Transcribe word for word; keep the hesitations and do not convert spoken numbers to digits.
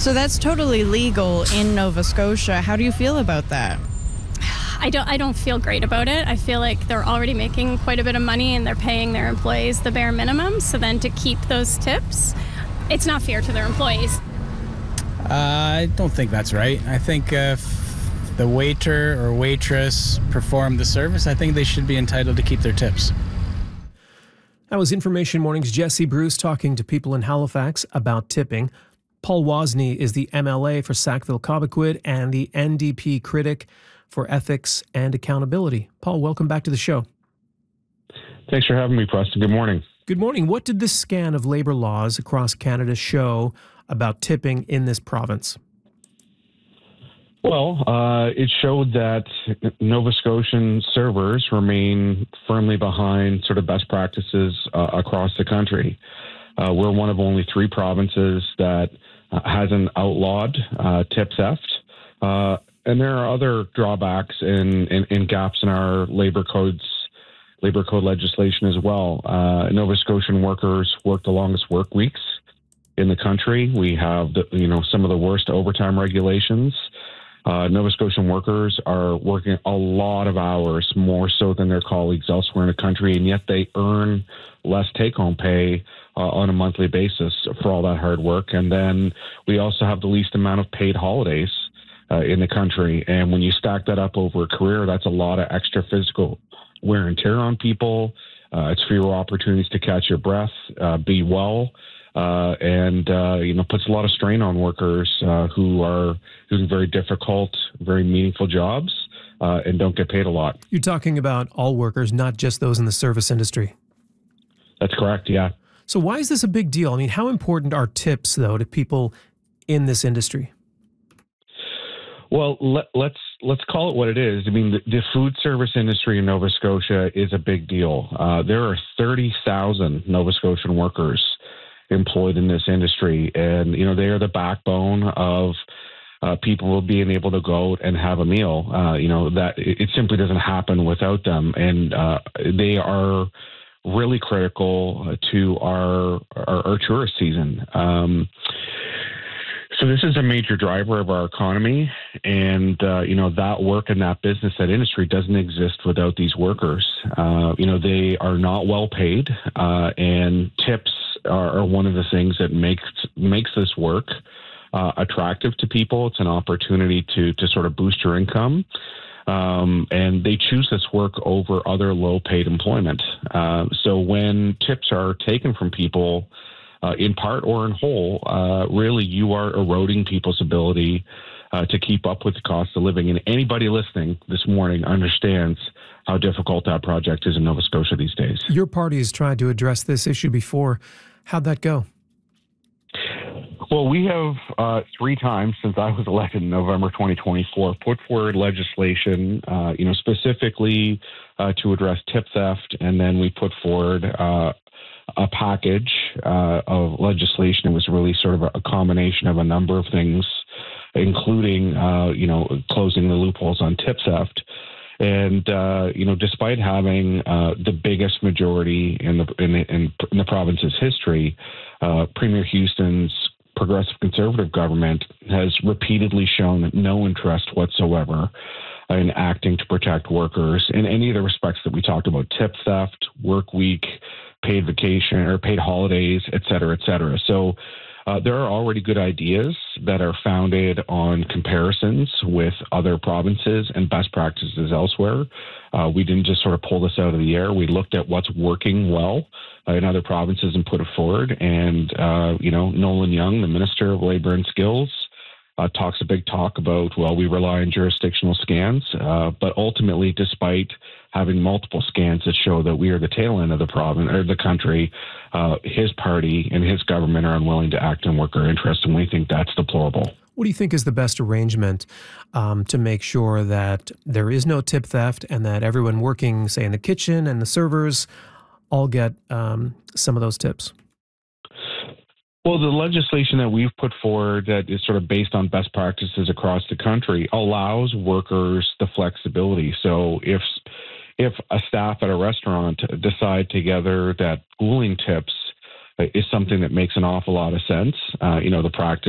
So that's totally legal in Nova Scotia. How do you feel about that? I don't I don't feel great about it. I feel like they're already making quite a bit of money and they're paying their employees the bare minimum. So then to keep those tips, it's not fair to their employees. Uh, I don't think that's right. I think uh, if the waiter or waitress performed the service, I think they should be entitled to keep their tips. That was Information Morning's Jesse Bruce talking to people in Halifax about tipping. Paul Wozni is the M L A for Sackville-Cobequid and the N D P critic for ethics and accountability. Paul, welcome back to the show. Thanks for having me, Preston. Good morning. Good morning. What did this scan of labour laws across Canada show about tipping in this province? Well, uh, it showed that Nova Scotian servers remain firmly behind sort of best practices uh, across the country. Uh, we're one of only three provinces that uh, hasn't outlawed uh, tip theft. Uh, and there are other drawbacks and, and, and gaps in our labor codes, labor code legislation as well. Uh, Nova Scotian workers work the longest work weeks in the country. We have, the, you know, some of the worst overtime regulations. Uh, Nova Scotian workers are working a lot of hours, more so than their colleagues elsewhere in the country, and yet they earn less take-home pay uh, on a monthly basis for all that hard work. And then we also have the least amount of paid holidays uh, in the country. And when you stack that up over a career, that's a lot of extra physical wear and tear on people. Uh, it's fewer opportunities to catch your breath, uh, be well. Uh, and, uh, you know, puts a lot of strain on workers uh, who are doing very difficult, very meaningful jobs uh, and don't get paid a lot. You're talking about all workers, not just those in the service industry. That's correct, yeah. So why is this a big deal? I mean, how important are tips, though, to people in this industry? Well, let, let's let's call it what it is. I mean, the, the food service industry in Nova Scotia is a big deal. Uh, there are thirty thousand Nova Scotian workers employed in this industry, and you know they are the backbone of uh, people being able to go out and have a meal. Uh, you know that it, it simply doesn't happen without them, and uh, they are really critical to our our, our tourist season. Um, So this is a major driver of our economy, and uh, you know that work and that business, that industry doesn't exist without these workers. Uh, you know they are not well paid, uh, and tips are, are one of the things that makes makes this work uh, attractive to people. It's an opportunity to to sort of boost your income, um, and they choose this work over other low paid employment. Uh, so when tips are taken from people, Uh, in part or in whole, uh, really you are eroding people's ability uh, to keep up with the cost of living. And anybody listening this morning understands how difficult that project is in Nova Scotia these days. Your party has tried to address this issue before. How'd that go? Well, we have uh, three times since I was elected in November twenty twenty-four put forward legislation, uh, you know, specifically uh, to address tip theft, and then we put forward uh, a package uh, of legislation. It was really sort of a, a combination of a number of things, including, uh, you know, closing the loopholes on tip theft. And, uh, you know, despite having uh, the biggest majority in the, in, in, in the province's history, uh, Premier Houston's progressive conservative government has repeatedly shown no interest whatsoever in acting to protect workers in any of the respects that we talked about: tip theft, work week, paid vacation or paid holidays, et cetera, et cetera. So uh, there are already good ideas that are founded on comparisons with other provinces and best practices elsewhere. Uh, we didn't just sort of pull this out of the air. We looked at what's working well uh, in other provinces and put it forward. And, uh, you know, Nolan Young, the Minister of Labour and Skills, Uh, talks a big talk about, well, we rely on jurisdictional scans, uh, but ultimately, despite having multiple scans that show that we are the tail end of the province or the country, uh, his party and his government are unwilling to act in worker interest, and we think that's deplorable. What do you think is the best arrangement um, to make sure that there is no tip theft and that everyone working, say, in the kitchen and the servers all get um, some of those tips? Well, the legislation that we've put forward that is sort of based on best practices across the country allows workers the flexibility. So if if a staff at a restaurant decide together that pooling tips is something that makes an awful lot of sense, uh, you know, the practice